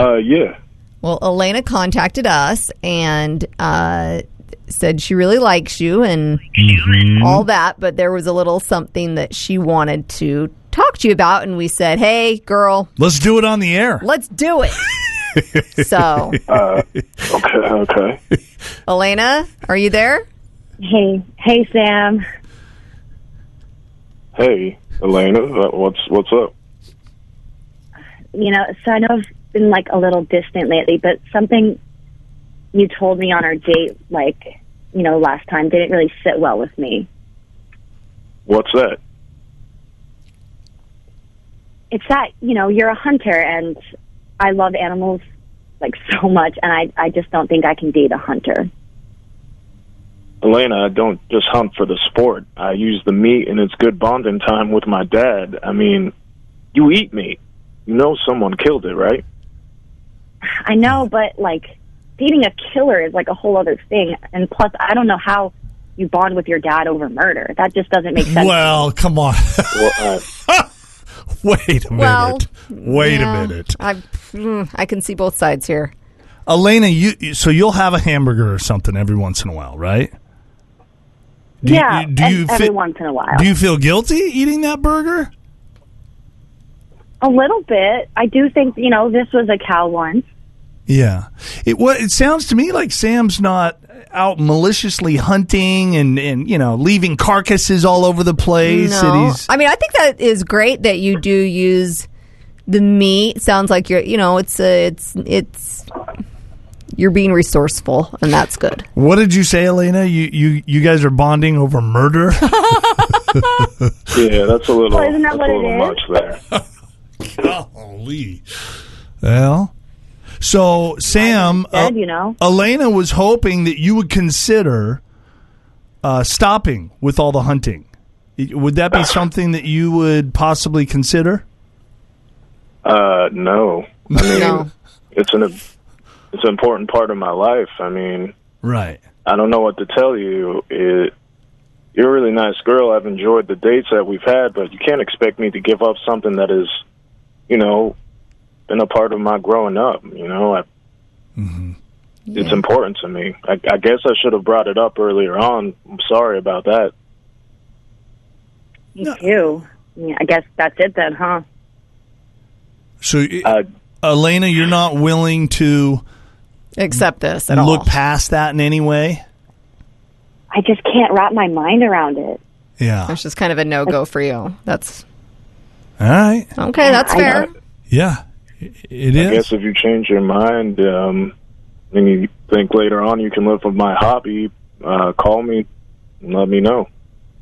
Yeah. Well, Elena contacted us and said she really likes you and all that, but there was a little something that she wanted to talk to you about, and we said, hey, girl. Let's do it on the air. Let's do it. So. Okay. Elena, are you there? Hey, Sam. Hey, Elena, what's up? You know, so I know I've been like a little distant lately, but something you told me on our date, like, you know, last time didn't really sit well with me. What's that? It's that, you know, you're a hunter and I love animals like so much, and I just don't think I can date a hunter. Elena, I don't just hunt for the sport. I use the meat, and it's good bonding time with my dad. I mean, you eat meat. You know someone killed it, right? I know, but, like, dating a killer is, like, a whole other thing. And plus, I don't know how you bond with your dad over murder. That just doesn't make sense. Well, come on. Wait a minute. Wait a minute. I can see both sides here. Elena, so you'll have a hamburger or something every once in a while, right? Every once in a while. Do you feel guilty eating that burger? A little bit. I do think, you know, this was a cow once. Yeah. It sounds to me like Sam's not out maliciously hunting and you know, leaving carcasses all over the place. No. I mean, I think that is great that you do use the meat. Sounds like you're, you know, it's you're being resourceful, and that's good. What did you say, Elena? You guys are bonding over murder? Yeah, that's a little, well, isn't that what it much there. Golly. Well, so Sam, you know, Elena was hoping that you would consider stopping with all the hunting. Would that be something that you would possibly consider? No. I mean, No. It's an important part of my life. I mean, right. I don't know what to tell you. You're a really nice girl. I've enjoyed the dates that we've had, but you can't expect me to give up something that is, you know, been a part of my growing up. You know, it's important to me. I guess I should have brought it up earlier on. I'm sorry about that. Me too. Yeah, I guess that's it then, huh? So, Elena, you're not willing to accept this at look all. past that in any way? I just can't wrap my mind around it. Yeah. It's just kind of a no-go for you. That's all right. okay. That's fair. Yeah, it is. I guess if you change your mind and you think later on you can live with my hobby, call me and let me know.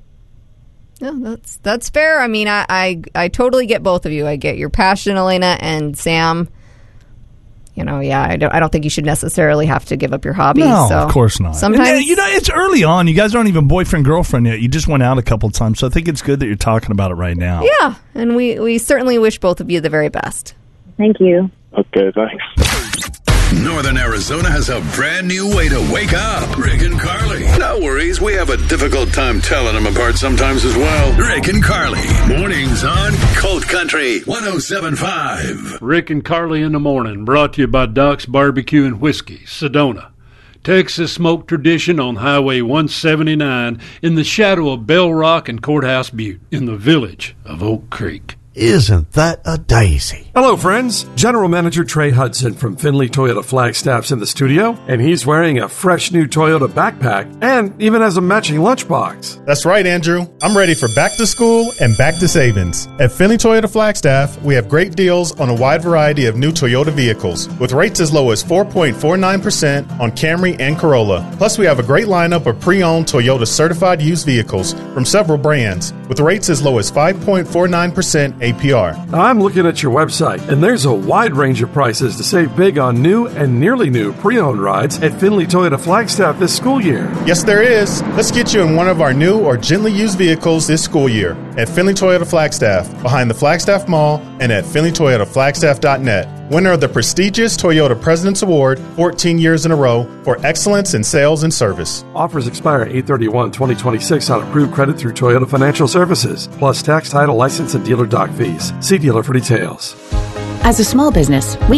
Yeah, that's fair. I mean, I totally get both of you. I get your passion, Elena, and Sam. You know, yeah, I don't think you should necessarily have to give up your hobby. No, so of course not. Sometimes, you know, it's early on. You guys aren't even boyfriend girlfriend yet. You just went out a couple of times, so I think it's good that you're talking about it right now. Yeah, and we certainly wish both of you the very best. Thank you. Okay, thanks. Northern Arizona has a brand new way to wake up. Rick and Carly. No worries, we have a difficult time telling them apart sometimes as well. Rick and Carly. Mornings on Colt Country 107.5. Rick and Carly in the morning, brought to you by Doc's Barbecue and Whiskey, Sedona. Texas smoke tradition on Highway 179 in the shadow of Bell Rock and Courthouse Butte in the village of Oak Creek. Isn't that a daisy? Hello, friends. General Manager Trey Hudson from Finley Toyota Flagstaff's in the studio, and he's wearing a fresh new Toyota backpack and even has a matching lunchbox. That's right, Andrew. I'm ready for back to school and back to savings. At Finley Toyota Flagstaff, we have great deals on a wide variety of new Toyota vehicles, with rates as low as 4.49% on Camry and Corolla. Plus, we have a great lineup of pre-owned Toyota certified used vehicles from several brands, with rates as low as 5.49% APR. Now, I'm looking at your website, and there's a wide range of prices to save big on new and nearly new pre-owned rides at Finley Toyota Flagstaff this school year. Yes, there is. Let's get you in one of our new or gently used vehicles this school year at Finley Toyota Flagstaff, behind the Flagstaff Mall, and at FinleyToyotaFlagstaff.net. Winner of the prestigious Toyota President's Award 14 years in a row for excellence in sales and service. Offers expire 8/31/2026 on approved credit through Toyota Financial Services, plus tax, title, license, and dealer doc fees. See dealer for details. As a small business, we